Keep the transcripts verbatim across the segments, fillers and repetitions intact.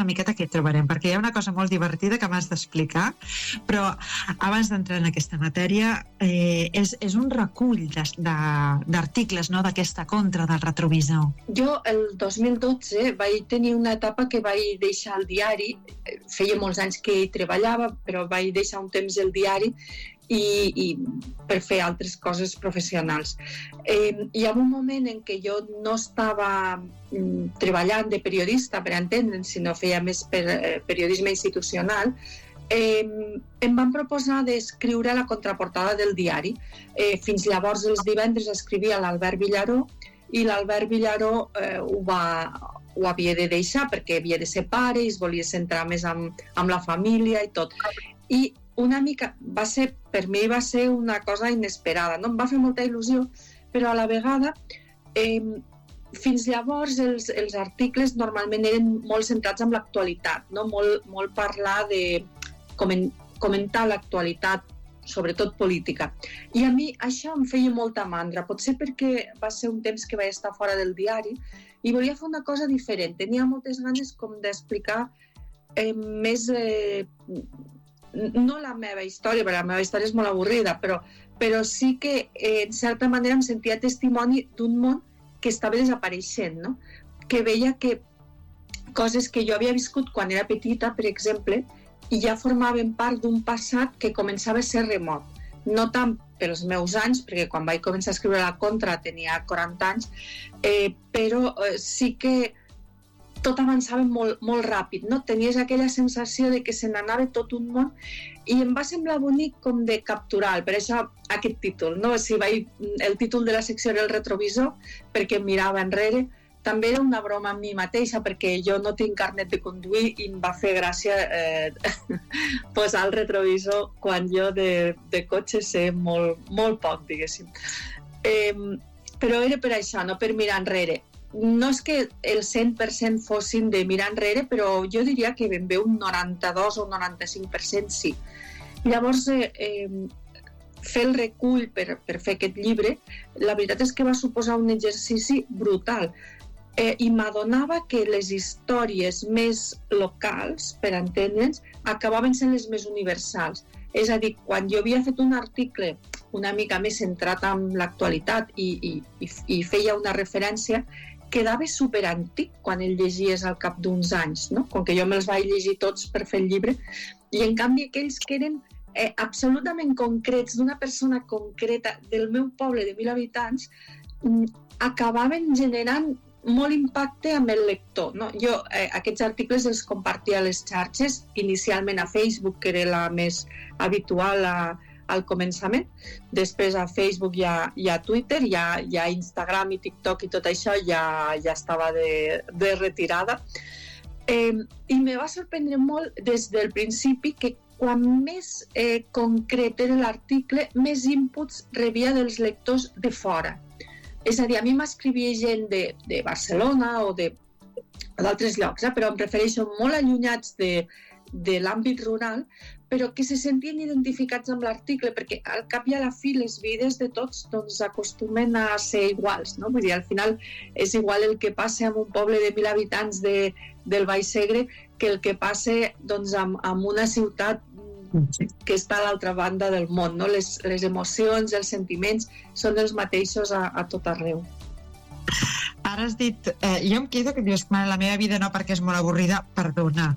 una miqueta què trobarem, perquè hi ha una cosa molt divertida que m'has d'explicar, però abans d'entrar en aquesta matèria, eh, és, és un recull d'articles, no?, d'aquesta contra del retrovisor. Jo el dos mil dotze vaig tenir una etapa que vaig deixar el diari, feia molts anys que hi treballava, però vaig deixar un temps el diari i, i per fer altres coses professionals. Eh, hi ha un moment en què jo no estava mm, treballant de periodista, per entendre'ns, sinó feia més per, eh, periodisme institucional. Eh, em van proposar d'escriure la contraportada del diari. Eh, fins llavors els divendres escrivia l'Albert Villaró i l'Albert Villaró eh, ho, va, ho havia de deixar perquè havia de ser pare i es volia centrar més amb, amb la família i tot. I una mica, va ser, per mi va ser una cosa inesperada, no? Em va fer molta il·lusió, però a la vegada eh, fins llavors els, els articles normalment eren molt centrats en l'actualitat, no? molt, molt parlar de coment, comentar l'actualitat, sobretot política. I a mi això em feia molta mandra, potser perquè va ser un temps que vaig estar fora del diari i volia fer una cosa diferent. Tenia moltes ganes com d'explicar eh, més... Eh, no la meva història, perquè la meva història és molt avorrida, però, però sí que eh, en certa manera em sentia testimoni d'un món que estava desapareixent, no? Que veia que coses que jo havia viscut quan era petita, per exemple, i ja formaven part d'un passat que començava a ser remot. No tant pels meus anys, perquè quan vaig començar a escriure la contra tenia quaranta anys, eh, però eh, sí que tot avançava molt, molt ràpid, no? Tenies aquella sensació de que se n'anava tot un món i em va semblar bonic com de capturar, per això aquest títol, no? Si vaig, el títol de la secció era el retrovisor, perquè em mirava enrere, també era una broma amb mi mateixa, perquè jo no tinc carnet de conduir i em va fer gràcia eh, posar el retrovisor quan jo de, de cotxe sé molt, molt poc, diguéssim. Eh, però era per això, no per mirar enrere. No és que el cent per cent fossin de mirar enrere, però jo diria que ben bé un noranta-dos o un noranta-cinc per cent sí. Llavors, eh, eh, fer el recull per, per fer aquest llibre, la veritat és que va suposar un exercici brutal. Eh, I m'adonava que les històries més locals, per entendre'ns, acabaven sent les més universals. És a dir, quan jo havia fet un article una mica més centrat en l'actualitat i, i, i, i feia una referència, quedava superantic quan el llegies al cap d'uns anys, no? Com que jo me'ls vaig llegir tots per fer el llibre, i en canvi aquells que eren eh, absolutament concrets, d'una persona concreta del meu poble de mil habitants, acabaven generant molt impacte amb el lector, no? Jo eh, aquests articles els compartia a les xarxes, inicialment a Facebook, que era la més habitual a al començament, després a Facebook i a, i a Twitter, ja, ja Instagram i TikTok i tot això ja, ja estava de, de retirada. Eh, I me va sorprendre molt des del principi que quan més eh, concret era l'article, més inputs rebia dels lectors de fora. És a dir, a mi m'escrivia gent de, de Barcelona o de d'altres llocs, eh? Però em refereixo molt allunyats de, de l'àmbit rural, però que se sentien identificats amb l'article, perquè al cap i a la fi les vides de tots doncs, acostumen a ser iguals, no? Vull dir, al final és igual el que passa en un poble de mil habitants de, del Baix Segre que el que passa doncs, en, en una ciutat que està a l'altra banda del món, no? Les, les emocions, els sentiments són els mateixos a, a tot arreu. Ara has dit, eh, jo em quedo que dius, la meva vida no perquè és molt avorrida, perdona.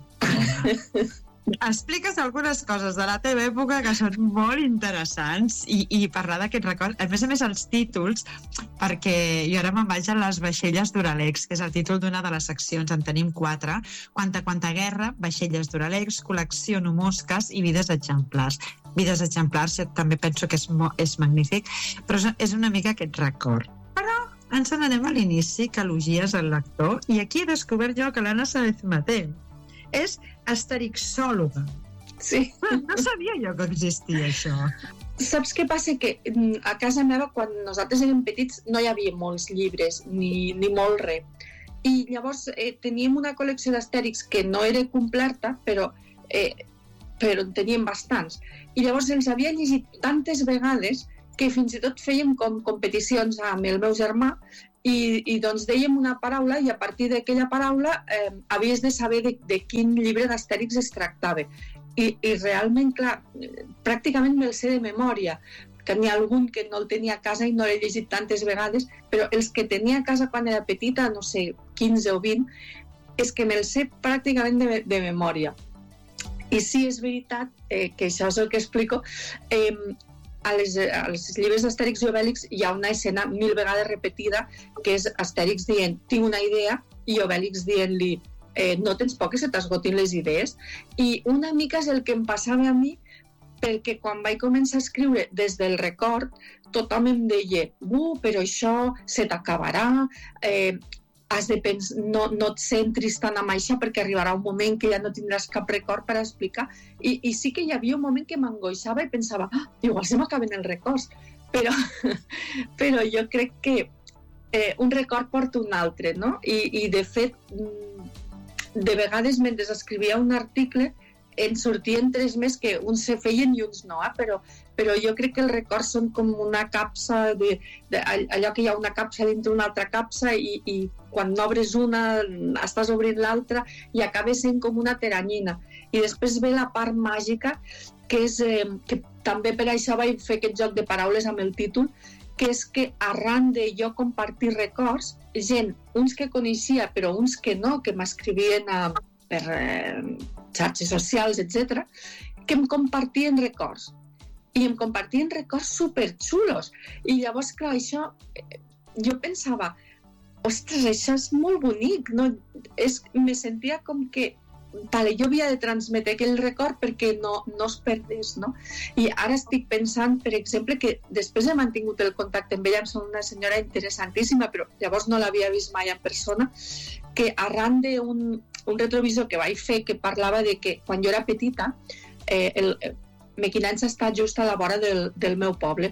Expliques algunes coses de la teva època que són molt interessants i, i parlar d'aquest record, a més a més els títols, perquè jo ara me'n vaig a les vaixelles d'Uralex, que és el títol d'una de les seccions, en tenim quatre: Quanta quanta guerra, vaixelles d'Uralex, col·lecciono mosques i vides exemplars. Vides exemplars també penso que és, és magnífic, però és una mica aquest record. Però ens n'anem a l'inici, que elogies el lector, i aquí he descobert jo que l'Anna Sáez Mateu és asterixòloga. Sí. No sabia jo que existia això. Saps què passa? Que a casa meva, quan nosaltres érem petits, no hi havia molts llibres, ni, ni molt res. I llavors eh, teníem una col·lecció d'astèrix que no era completa, però, eh, però en teníem bastants. I llavors els havia llegit tantes vegades que fins i tot fèiem com competicions amb el meu germà i, i doncs dèiem una paraula i a partir d'aquella paraula eh, havies de saber de, de quin llibre d'Astèrix es tractava. I, i realment, clar, pràcticament me'l sé de memòria, que n'hi ha algun que no el tenia a casa i no l'he llegit tantes vegades, però els que tenia a casa quan era petita, no sé, quinze o vint, és que me'l sé pràcticament de, de memòria. I sí, és veritat, eh, que això és el que explico, eh, a les, als llibres d'Astèrix i Obèlix hi ha una escena mil vegades repetida, que és Astèrix dient, tinc una idea, i Obèlix dient-li, eh, no tens por que se t'esgotin les idees? I una mica és el que em passava a mi, perquè quan vaig començar a escriure des del record, tothom em deia, uh, però això se t'acabarà, eh, has de pens- no, no et centris tant amb això perquè arribarà un moment que ja no tindràs cap record per explicar. I, i sí que hi havia un moment que m'angoixava i pensava, ah, igual se m'acaben els records. Però, però jo crec que eh, un record porta un altre, no? I, i de fet, de vegades mentre escrivia un article en sortien tres més que uns se feien i uns no, eh? però, però jo crec que els records són com una capsa, de, de, allò que hi ha una capsa dintre una altra capsa i, i quan n'obres una estàs obrint l'altra i acaba sent com una teranyina. I després ve la part màgica, que és eh, que també per això vaig fer aquest joc de paraules amb el títol, que és que arran de jo compartir records, gent, uns que coneixia però uns que no, que m'escrivien a per eh, xarxes socials, etcètera, que em compartien records. I em compartien records superxulos. I llavors, clar, això, jo pensava, ostres, això és molt bonic, no? És, me sentia com que vale, jo havia de transmetre aquell record perquè no, no es perdés, no? I ara estic pensant, per exemple, que després he mantingut el contacte amb ella, em sembla una senyora interessantíssima, però llavors no l'havia vist mai en persona, que arran d'un un retrovisor que vaig fer que parlava de que quan jo era petita, eh, el, Mequinensa està just a la vora del, del meu poble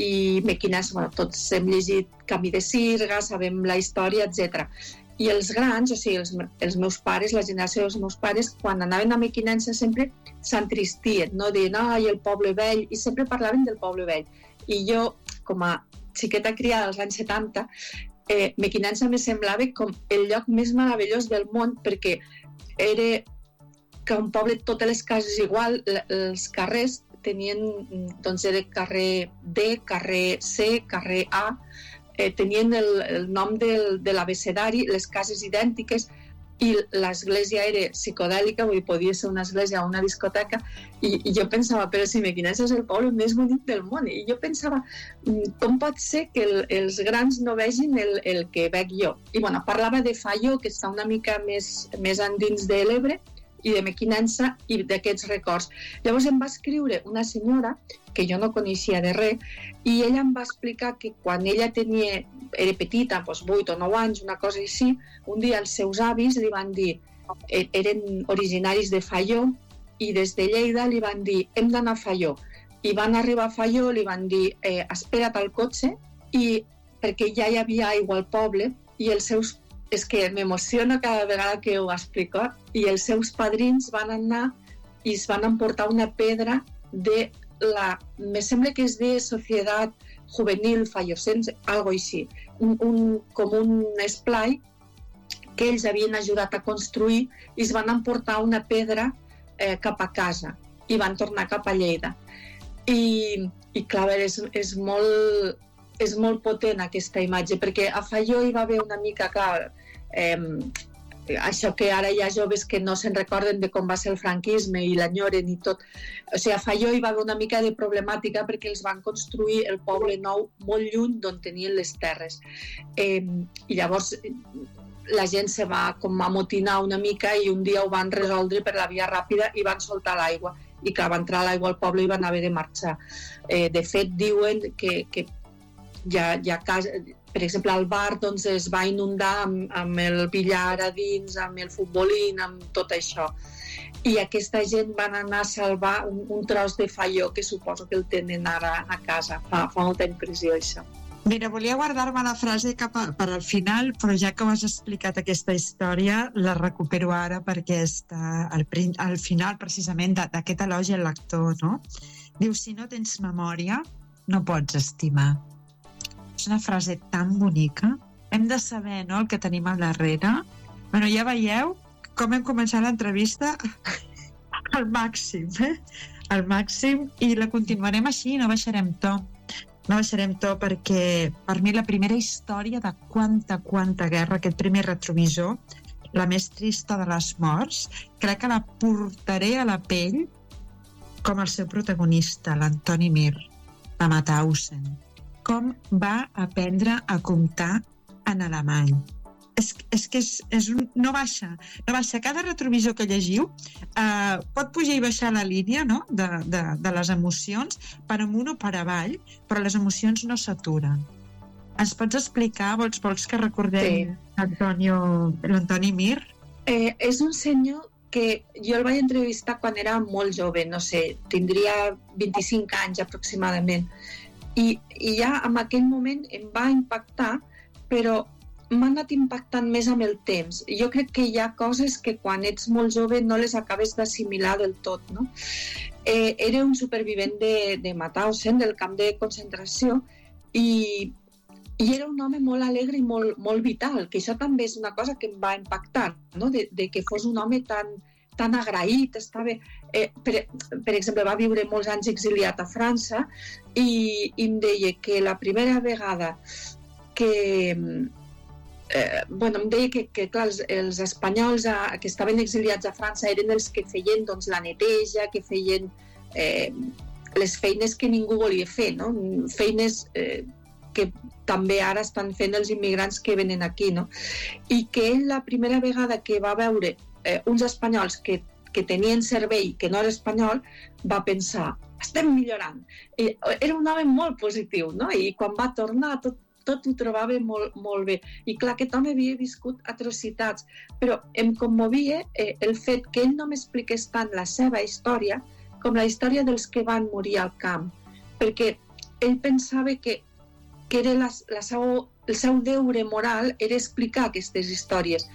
i Mequinensa, bueno, tots hem llegit Camí de Sirga, sabem la història, etcètera. I els grans, o sigui, els, els meus pares, la generació dels meus pares, quan anaven a Mequinensa sempre s'entristien, no? Dient, ai, el poble vell, i sempre parlaven del poble vell. I jo, com a xiqueta criada als anys setanta, eh, Mequinensa me semblava com el lloc més meravellós del món, perquè era que un poble, totes les cases igual, els carrers tenien, doncs era carrer D, carrer C, carrer A, eh, tenien el, el nom del, de l'abecedari, les cases idèntiques, i l'església era psicodèlica, vull dir, podia ser una església o una discoteca, i, i jo pensava, però si Mequinensa és el poble més bonic del món, i jo pensava, com pot ser que el, els grans no vegin el, el que veig jo? I bueno, parlava de Faió, que està una mica més, més endins de l'Ebre, i de Mequinensa i d'aquests records. Llavors em va escriure una senyora que jo no coneixia de res i ella em va explicar que quan ella tenia, era petita, doncs vuit o nou anys, una cosa així, un dia els seus avis li van dir, eren originaris de Faió i des de Lleida li van dir hem d'anar a Faió. I van arribar a Faió, li van dir eh, espera't al cotxe i perquè ja hi havia aigua al poble i els seus és que m'emociono cada vegada que ho explico, i els seus padrins van anar i es van emportar una pedra de la, me sembla que és de Societat Juvenil Faiosens, algo així, un, un, com un esplai que ells havien ajudat a construir i es van emportar una pedra eh, cap a casa i van tornar cap a Lleida. I, i clar, és, és molt... és molt potent aquesta imatge, perquè a Faió hi va haver una mica, clar, eh, això que ara hi ha joves que no se'n recorden de com va ser el franquisme i l'enyoren i tot. O sigui, a Faió hi va haver una mica de problemàtica perquè els van construir el poble nou molt lluny d'on tenien les terres. Eh, I llavors la gent se va com amotinar una mica i un dia ho van resoldre per la via ràpida i van soltar l'aigua. I clar, va entrar l'aigua al poble i van haver de marxar. Eh, de fet, diuen que, que Ja, ja casa, per exemple, el bar doncs, es va inundar amb, amb el billar a dins, amb el futbolín, amb tot això. I aquesta gent van anar a salvar un, un tros de Faió, que suposo que el tenen ara a casa. Fa, fa molta impressió, això. Mira, volia guardar-me la frase cap a, per al final, però ja que ho has explicat aquesta història, la recupero ara perquè està al, al final, precisament, d'aquest elogi al lector, no? Diu, si no tens memòria, no pots estimar. És una frase tan bonica, hem de saber, no?, el que tenim al darrere. Bueno, ja veieu com hem començat l'entrevista al màxim, eh? Al màxim, i la continuarem així, no baixarem to. No baixarem to perquè, per mi, la primera història de quanta, quanta guerra, aquest primer retrovisor, la més trista de les morts, crec que la portaré a la pell com el seu protagonista, l'Antoni Mir, de Mauthausen. Com va aprendre a comptar en alemany. És, és que és, és un, no baixa, no baixa. Cada retrovisor que llegiu eh, pot pujar i baixar la línia, no?, de, de, de les emocions, per amunt o per avall, però les emocions no s'aturen. Ens pots explicar, vols, vols que recordem sí. Antonio, l'Antoni Mir? Eh, és un senyor que jo el vaig entrevistar quan era molt jove, no sé, tindria vint-i-cinc anys aproximadament, i, i ja en aquell moment em va impactar, però m'ha anat impactant més amb el temps. Jo crec que hi ha coses que quan ets molt jove no les acabes d'assimilar del tot, no? Eh, era un supervivent de, de Mauthausen, del camp de concentració, i, i era un home molt alegre i molt, molt vital, que això també és una cosa que em va impactar, no?, de, de que fos un home tan, tan agraït, estava... Eh, per, per exemple, va viure molts anys exiliat a França i, i em deia que la primera vegada que... Eh, bueno, em deia que, que clar, els, els espanyols a, que estaven exiliats a França eren els que feien doncs, la neteja, que feien eh, les feines que ningú volia fer, no? Feines eh, que també ara estan fent els immigrants que venen aquí, no? I que ell la primera vegada que va veure eh, uns espanyols que, que tenien cervell que no era espanyol, va pensar, estem millorant. I era un home molt positiu, no? I quan va tornar tot tot ho trobava molt, molt bé. I clar, aquest home havia viscut atrocitats, però em commovia eh, el fet que ell no m'expliqués tant la seva història com la història dels que van morir al camp, perquè ell pensava que, que era la, la seu, el seu deure moral era explicar aquestes històries.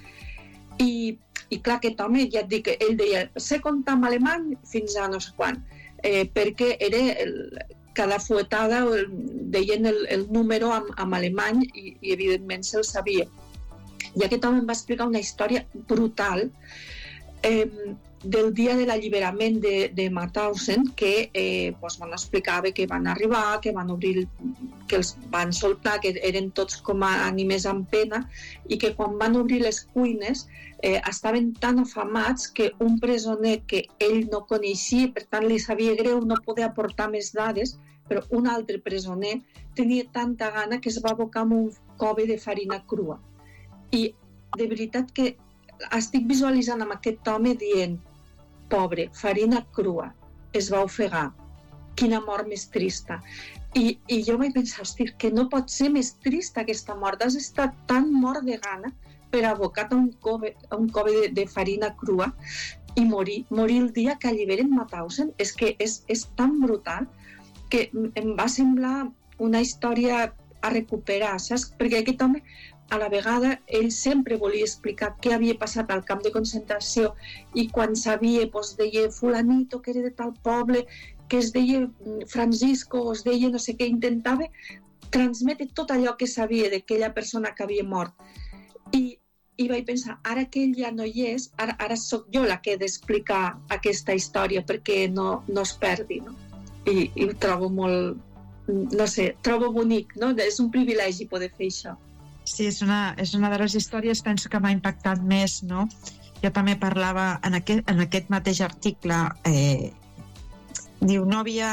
I, i clar, aquest home, ja et dic, ell deia, sé comptar en alemany fins a no sé quan, eh, perquè era... El, cada fuetada deien el, el número en, en alemany i, i evidentment se'l sabia. I aquest home em va explicar una història brutal eh, del dia de l'alliberament de, de Mauthausen, que eh, pues, bueno, explicava que van arribar, que van obrir, que els van soltar, que eren tots com a ànimes amb pena, i que quan van obrir les cuines eh, estaven tan afamats que un presoner que ell no coneixia, per tant li sabia greu, no podia aportar més dades, però un altre presoner tenia tanta gana que es va abocar amb un cove de farina crua. I de veritat que estic visualitzant amb aquest home dient, pobre, farina crua, es va ofegar, quina mort més trista. I, i jo vaig pensar, hosti, que no pot ser més trista aquesta mort, has estat tan mort de gana per abocar a un cove, a un cove de, de farina crua i morir, morir el dia que alliberen Mauthausen. És que és, és tan brutal que em va semblar una història a recuperar, saps? Perquè aquest home, a la vegada, ell sempre volia explicar què havia passat al camp de concentració i quan sabia, doncs deia fulanito, que era de tal poble, que es deia Francisco, o es deia no sé què, intentava transmetre tot allò que sabia d'aquella persona que havia mort. I, i vaig pensar, ara que ell ja no hi és, ara, ara sóc jo la que he d'explicar aquesta història perquè no, no es perdi, no? I, i ho trobo molt, no sé, trobo bonic, no? És un privilegi poder fer això. Sí, és una, és una de les històries, penso que m'ha impactat més, no? Jo també parlava en aquest, en aquest mateix article, eh, diu, no havia,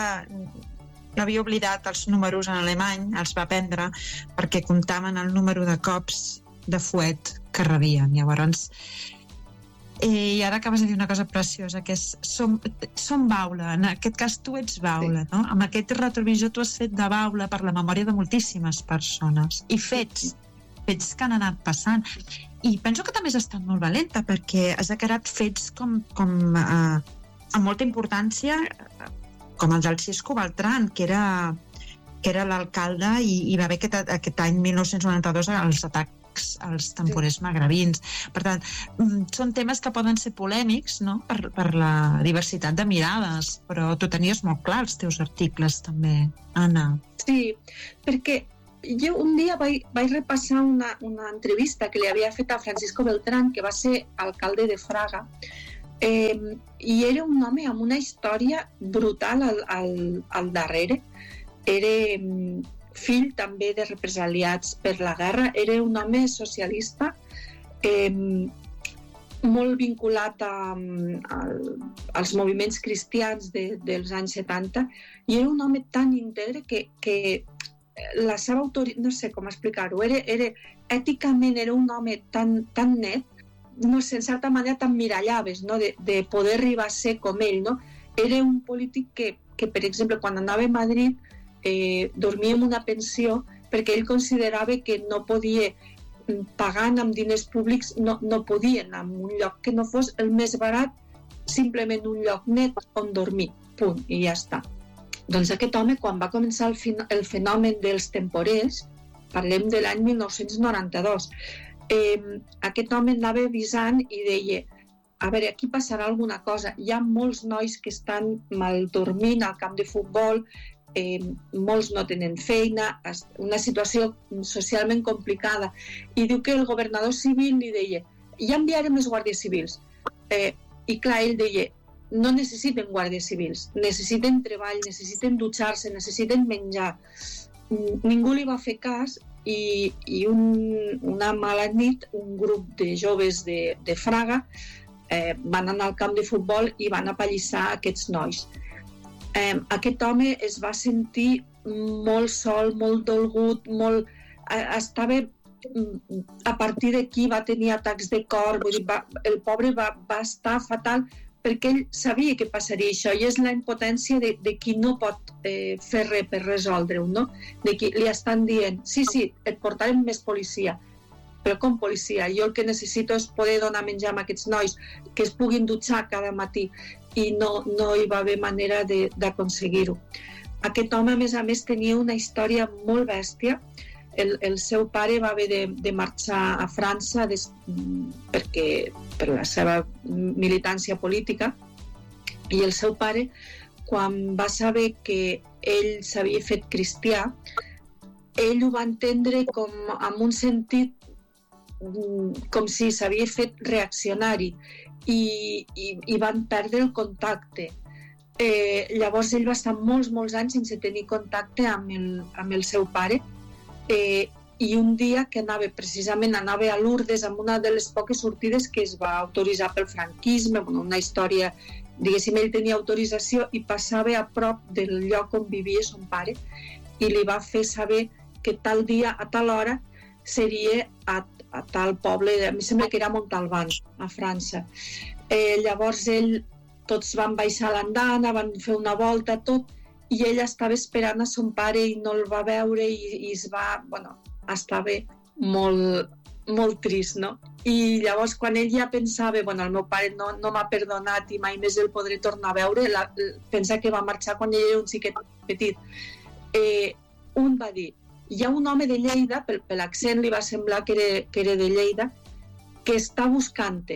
no havia oblidat els números en alemany, els va aprendre perquè comptaven el número de cops de fuet que rebien. Llavors, eh, i ara acabes de dir una cosa preciosa, que és, som, som baula, en aquest cas tu ets baula, sí. No? Amb aquest retrovisor tu has fet de baula per la memòria de moltíssimes persones, i fets, fets que han anat passant. I penso que també has estat molt valenta, perquè has declarat fets com, com eh, amb molta importància, com el del Xisco Beltrán, que era, que era l'alcalde, i, i va haver aquest, aquest any mil nou-cents noranta-dos els atacs als temporers magrebins. Per tant, són temes que poden ser polèmics, no? per, per la diversitat de mirades, però tu tenies molt clar els teus articles també, Anna. Sí, perquè jo un dia vaig, vaig repassar una, una entrevista que li havia fet a Francisco Beltrán, que va ser alcalde de Fraga, eh, i era un home amb una història brutal al, al, al darrere. Era fill també de represaliats per la guerra, era un home socialista, eh, molt vinculat a, a, als moviments cristians de, dels anys setanta, i era un home tan íntegre que, que la seva autoritat, no sé com explicar-ho, era, era, èticament era un home tan, tan net, no sé, en certa manera t'emmirallaves, no? de, de poder arribar a ser com ell. No? Era un polític que, que, per exemple, quan anava a Madrid, eh, dormia en una pensió perquè ell considerava que no podia, pagant amb diners públics, no, no podia anar a un lloc que no fos el més barat, simplement un lloc net on dormir, punt, i ja està. Doncs aquest home, quan va començar el, el fenomen dels temporers, parlem de l'any mil nou-cents noranta-dos, eh, aquest home anava avisant i deia, a veure, aquí passarà alguna cosa, hi ha molts nois que estan mal dormint al camp de futbol, Eh, molts no tenen feina, una situació socialment complicada, i diu que el governador civil li deia, ja enviarem els guàrdies civils, eh, i clar, ell deia, no necessiten guàrdies civils, necessiten treball, necessiten dutxar-se, necessiten menjar. Ningú li va fer cas, i, i un, una mala nit un grup de joves de, de Fraga eh, van anar al camp de futbol i van apallissar aquests nois. Eh, aquest home es va sentir molt sol, molt dolgut, molt... Eh, estava... A partir d'aquí va tenir atacs de cor, vull dir, va, el pobre va, va estar fatal perquè ell sabia que passaria això, i és la impotència de, de qui no pot eh, fer res per resoldre-ho, no? De qui li estan dient, sí, sí, et portarem més policia, però com policia? Jo el que necessito és poder donar menjar a aquests nois, que es puguin dutxar cada matí, i no, no hi va haver manera d'aconseguir-ho. Aquest home, a més a més, tenia una història molt bèstia. El, el seu pare va haver de, de marxar a França des, perquè, per la seva militància política, i el seu pare, quan va saber que ell s'havia fet cristià, ell ho va entendre com amb un sentit com si s'havia fet reaccionari, i, i, i van perdre el contacte. Eh, llavors ell va estar molts, molts anys sense tenir contacte amb el, amb el seu pare, eh, i un dia que anava, precisament anava a Lourdes amb una de les poques sortides que es va autoritzar pel franquisme, una història, diguéssim, ell tenia autorització i passava a prop del lloc on vivia son pare, i li va fer saber que tal dia, a tal hora, seria a a tal poble, a mi sembla que era Montalbán, a França. Eh, llavors ell, tots van baixar l'andana, van fer una volta, tot, i ell estava esperant a son pare i no el va veure, i, i es va, bueno, estava molt, molt trist, no? I llavors quan ell ja pensava, bueno, el meu pare no, no m'ha perdonat i mai més el podré tornar a veure, la, pensa que va marxar quan ell era un xiquet petit. Eh, un va dir, hi ha un home de Lleida, per, per l'accent li va semblar que era, que era de Lleida, que està buscant-te.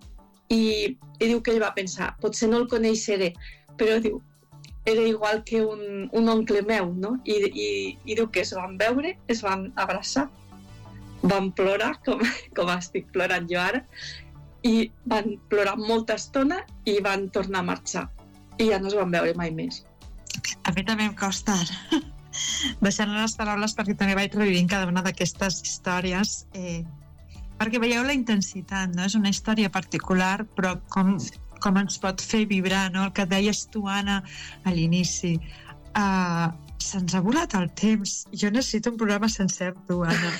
I, I diu que ell va pensar, potser no el coneixeré, però diu, era igual que un, un oncle meu, no? I, i, i diu que es van veure, es van abraçar, van plorar, com, com estic plorant jo ara, i van plorar molta estona i van tornar a marxar. I ja no es van veure mai més. A mi també em costa ara. Deixant les paraules perquè també vaig revivint cada una d'aquestes històries, eh, perquè veieu la intensitat, no? És una història particular, però com, com ens pot fer vibrar, no? El que deies tu, Anna, a l'inici. Uh, se'ns ha volat el temps. Jo necessito un programa sencer amb tu, Anna.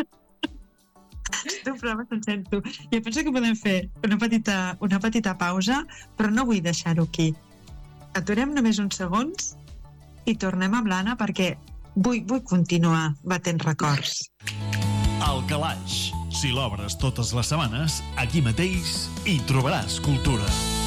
Necessito un programa sencer amb tu. Jo penso que podem fer una petita, una petita pausa, però no vull deixar-ho aquí. Aturem només uns segons i tornem amb l'Anna perquè vull, vull continuar batent records. El Calaix. Si l'obres totes les setmanes, aquí mateix hi trobaràs cultura.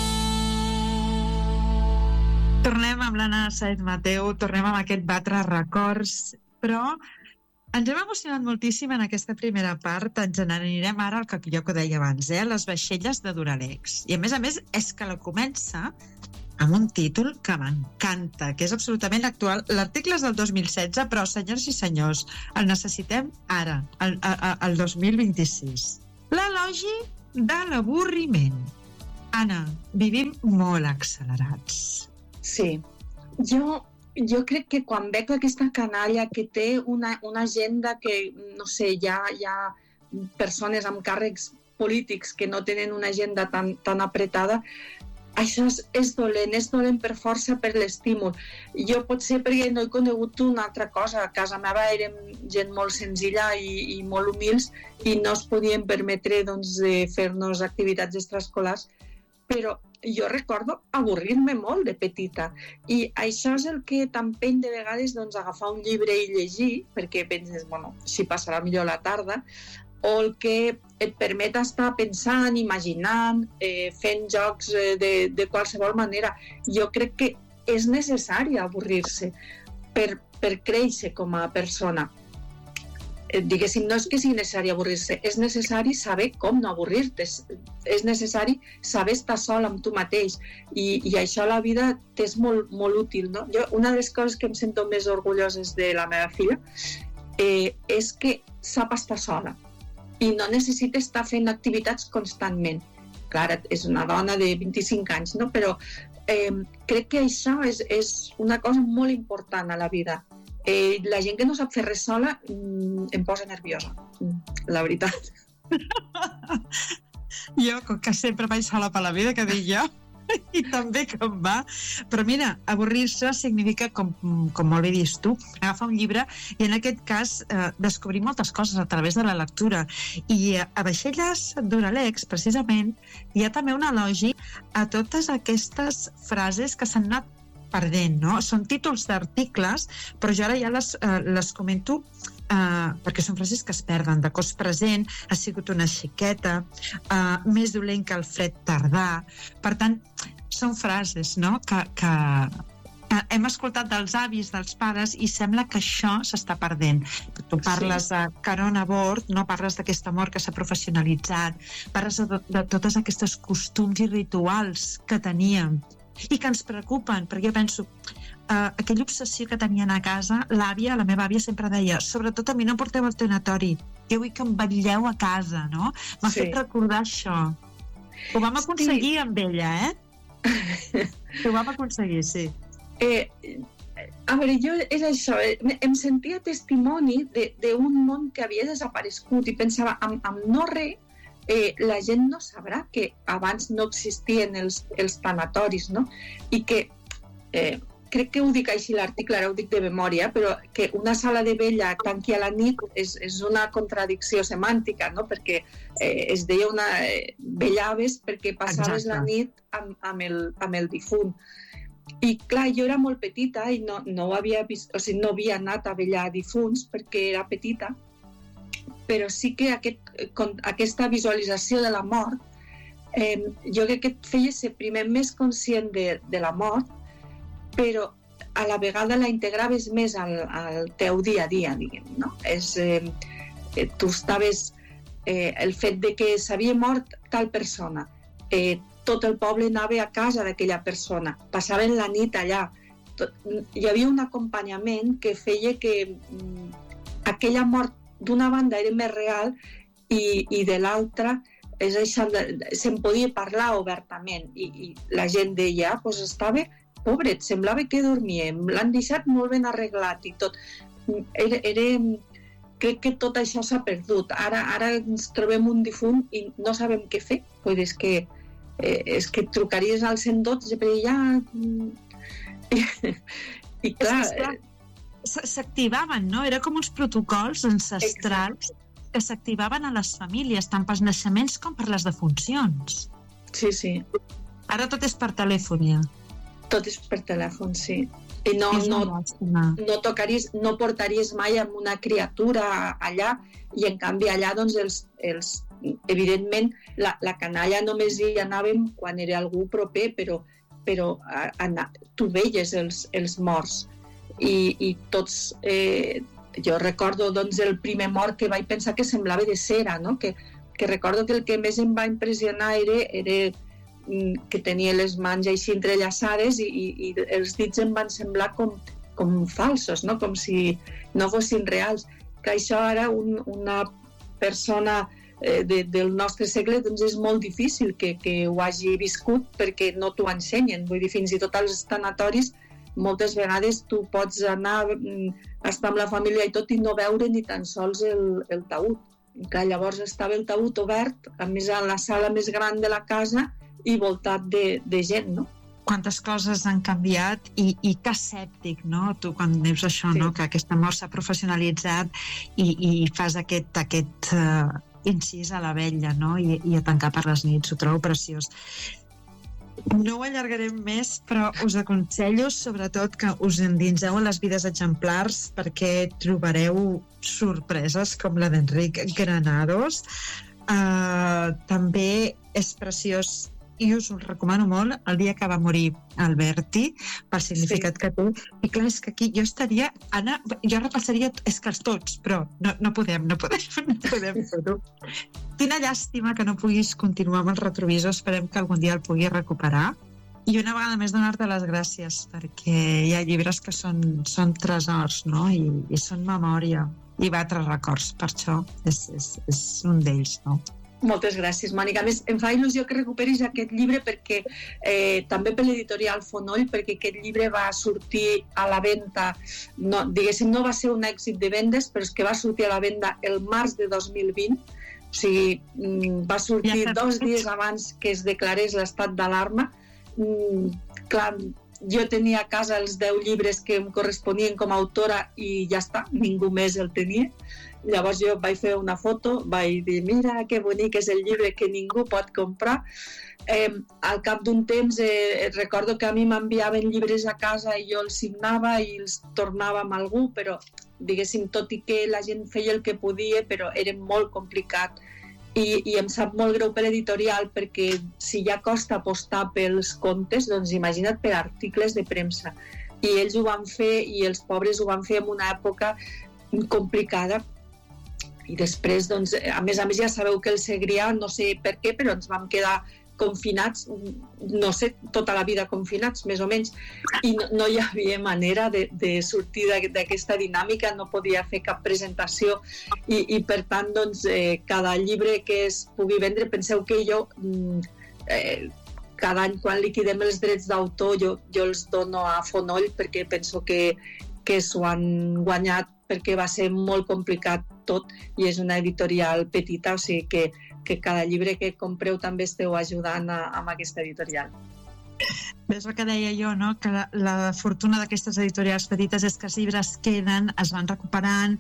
Tornem amb l'Anna Sáez Mateu, tornem amb aquest batre records, però ens hem emocionat moltíssim en aquesta primera part. Ens n'anirem ara al que jo que deia abans, eh? Les vaixelles de Duralex. I a més a més és que la comença amb un títol que m'encanta, que és absolutament actual. L'article és del dos mil setze, però, senyors i senyors, el necessitem ara, el, el, el dos mil vint-i-sis. L'elogi de l'avorriment. Anna, vivim molt accelerats. Sí. Jo, jo crec que quan veig aquesta canalla que té una, una agenda que, no sé, hi ha, hi ha persones amb càrrecs polítics que no tenen una agenda tan, tan apretada, això és, és dolent, és dolent per força, per l'estímul. Jo potser perquè no he conegut una altra cosa. A casa meva érem gent molt senzilla i, i molt humils i no es podien permetre doncs, de fer-nos activitats extraescolars, però jo recordo avorrir-me molt de petita i això és el que t'empeny de vegades doncs, agafar un llibre i llegir, perquè penses, bueno, si passarà millor la tarda, o el que et permet estar pensant, imaginant, eh, fent jocs eh, de, de qualsevol manera. Jo crec que és necessari avorrir-se per, per créixer com a persona. Eh, diguéssim, no és que sigui necessari avorrir-se, és necessari saber com no avorrir-te, és, és necessari saber estar sol amb tu mateix i, i això a la vida t'és molt, molt útil, no? Jo, una de les coses que em sento més orgulloses de la meva filla eh, és que sap estar sola i no necessita estar fent activitats constantment. Clar, és una dona de vint-i-cinc anys, no? Però eh, crec que això és, és una cosa molt important a la vida. Eh, la gent que no sap fer res sola mm, em posa nerviosa, la veritat. Jo, com que sempre vaig sola per la vida, que dic jo, i també com va. Però mira, avorrir-se significa, com, com molt bé dius tu, agafar un llibre i en aquest cas eh, descobrir moltes coses a través de la lectura. I a Vaixelles Duralex, precisament, hi ha també un elogi a totes aquestes frases que s'han anat perdent, no? Són títols d'articles, però jo ara ja les, eh, les comento Uh, perquè són frases que es perden. De cos present, ha sigut una xiqueta, uh, més dolent que el fred tardà. Per tant, són frases, no?, que, que uh, hem escoltat dels avis, dels pares, i sembla que això s'està perdent. Tu parles sí. de Caron a bord, no parles d'aquest amor que s'ha professionalitzat, parles de, de totes aquestes costums i rituals que teníem i que ens preocupen, perquè jo penso Uh, aquella obsessió que tenien a casa, l'àvia, la meva àvia sempre deia, sobretot a mi no em porteu al tanatori, jo vull que em vetlleu a casa, no? M'ha sí. fet recordar això. Ho vam aconseguir sí. amb ella, eh? Ho vam aconseguir, sí. Eh, a veure, jo és això, em sentia testimoni d'un món que havia desaparegut i pensava, amb, amb no res, eh, la gent no sabrà que abans no existien els, els tanatoris, no? I que eh, crec que ho dic així l'article, ara ho dic de memòria, però que una sala de vella tanqui a la nit és, és una contradicció semàntica, no? Perquè eh, es deia una... Eh, vellaves perquè passaves Exacte. La nit amb, amb, el, amb el difunt. I clar, jo era molt petita i no, no, havia vist, o sigui, no havia anat a vellar difunts perquè era petita, però sí que aquest, aquesta visualització de la mort eh, jo crec que et feia ser primer més conscient de, de la mort, però a la vegada la integraves més al, al teu dia a dia, diguem, no? És, eh, tu estaves... Eh, el fet de que s'havia mort tal persona, eh, tot el poble anava a casa d'aquella persona, passaven la nit allà. Tot, hi havia un acompanyament que feia que mm, aquella mort d'una banda era més real i, i de l'altra és això, se'n podia parlar obertament i, i la gent deia, doncs estava... pobret, semblava que dormia, l'han deixat molt ben arreglat i tot. Era, era, crec que tot això s'ha perdut. Ara, ara ens trobem un difunt i no sabem què fer. Pues és que, eh, és que trucaries al cent dotze per allà... I, i clar... S'activaven, no? Era com uns protocols ancestrals Exacte. Que s'activaven a les famílies, tant pels naixements com per les defuncions. Sí, sí. Ara tot és per telèfon, ja. Tot és per telèfon, sí. I no, no, no, tocaries, no portaries mai amb una criatura allà i en canvi allà, doncs, els, els, evidentment, la, la canalla només hi anàvem quan era algú proper, però, però a, a, tu veies els, els morts i, i tots... Eh, jo recordo, doncs, el primer mort que vaig pensar que semblava de cera, no? Que, que recordo que el que més em va impressionar era... era que tenia les mans així entrellaçades i, i, i els dits em van semblar com, com falsos, no? Com si no fossin reals. Que això ara un, una persona eh, de, del nostre segle doncs és molt difícil que, que ho hagi viscut perquè no t'ho ensenyen. Vull dir, fins i tot als tanatoris moltes vegades tu pots anar a estar amb la família i tot i no veure ni tan sols el, el taüt. Que llavors estava el taüt obert, a més a la sala més gran de la casa i voltat de, de gent, no? Quantes coses han canviat i, i que escèptic, no? Tu quan dius això, sí. No? Que aquesta mort s'ha professionalitzat i, i fas aquest, aquest uh, incís a la vetlla, no? I, i a tancar per les nits, ho trobo preciós. No ho allargarem més, però us aconsello sobretot que us endinseu a les vides exemplars perquè trobareu sorpreses com la d'Enric Granados. Uh, també és preciós i us ho recomano molt el dia que va morir Alberti pel significat sí. Que té, i clar, és que aquí jo estaria, Anna, jo repassaria és que els tots, però no, no podem no podem, no podem fer-ho. Quina llàstima que no puguis continuar amb el retrovisor, esperem que algun dia el pugui recuperar i una vegada més donar-te les gràcies perquè hi ha llibres que són, són tresors, no? I, i són memòria i va altres records, per això és, és, és un d'ells, no? Moltes gràcies, Mònica. A més, em fa il·lusió que recuperis aquest llibre perquè eh, també per l'editorial Fonoll, perquè aquest llibre va sortir a la venda, no, diguéssim, no va ser un èxit de vendes, però és que va sortir a la venda el març de dos mil vint, o sigui, va sortir ja dos dies abans que es declarés l'estat d'alarma. Mm, clar, jo tenia a casa els deu llibres que em corresponien com a autora i ja està, ningú més el tenia. Llavors jo vaig fer una foto, vaig dir, mira que bonic és el llibre que ningú pot comprar. Eh, al cap d'un temps eh, recordo que a mi m'enviaven llibres a casa i jo els signava i els tornava amb algú, però diguéssim, tot i que la gent feia el que podia, però era molt complicat. I, i em sap molt greu per l'editorial perquè si ja costa apostar pels contes, doncs imagina't per articles de premsa. I ells ho van fer i els pobres ho van fer en una època complicada. I després, doncs, a més a més ja sabeu que el Segrià, no sé per què, però ens vam quedar confinats, no sé, tota la vida confinats, més o menys, i no, no hi havia manera de, de sortir d'aquesta dinàmica, no podia fer cap presentació i, i per tant, doncs, eh, cada llibre que es pugui vendre, penseu que jo eh, cada any quan liquidem els drets d'autor jo, jo els dono a Fonoll perquè penso que, que s'ho han guanyat perquè va ser molt complicat tot i és una editorial petita, o sigui que, que cada llibre que compreu també esteu ajudant a, amb aquesta editorial. Ves el que deia jo, no? Que la, la fortuna d'aquestes editorials petites és que els llibres queden, es van recuperant,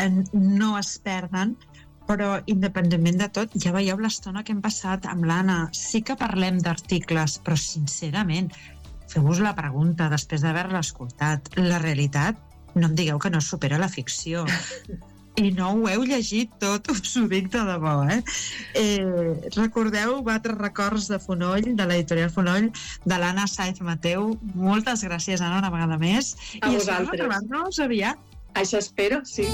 no es perden, però independentment de tot, ja veieu l'estona que hem passat amb l'Anna. Sí que parlem d'articles, però sincerament, feu-vos la pregunta després d'haver-la escoltat. La realitat, no em digueu que no supera la ficció. I no ho heu llegit tot, us ho dic de debò, eh? eh recordeu Batre records de Fonoll, de l'editorial Fonoll, de l'Anna Sáez Mateu. Moltes gràcies, Anna, una vegada més. A I vosaltres. espero retrobar-nos aviat. Això espero, sí.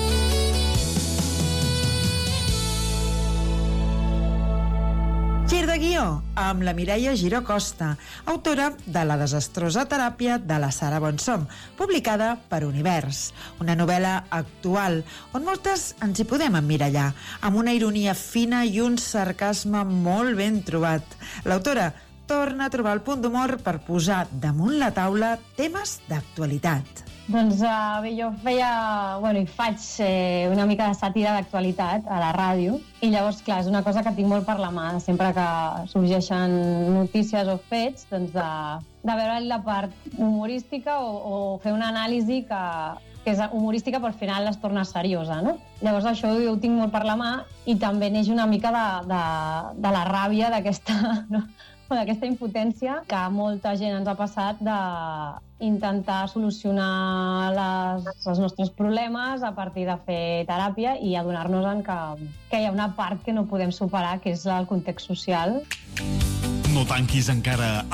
Gir de guió, amb la Mireia Giró Costa, autora de La desastrosa teràpia de la Sara Bonsom, publicada per Univers, una novel·la actual on moltes ens hi podem emmirallar, amb una ironia fina i un sarcasme molt ben trobat. L'autora torna a trobar el punt d'humor per posar damunt la taula temes d'actualitat. Doncs uh, bé, jo feia, bueno, i faig eh, una mica de sàtira d'actualitat a la ràdio i llavors, clar, és una cosa que tinc molt per la mà, sempre que sorgeixen notícies o fets, doncs de, de veure la part humorística o, o fer una anàlisi que, que és humorística però al final es torna seriosa, no? Llavors això jo ho tinc molt per la mà i també neix una mica de, de, de la ràbia d'aquesta... No? d'aquesta impotència que molta gent ens ha passat d'intentar solucionar les, els nostres problemes a partir de fer teràpia i adonar-nos que, que hi ha una part que no podem superar, que és el context social. No tanquis encara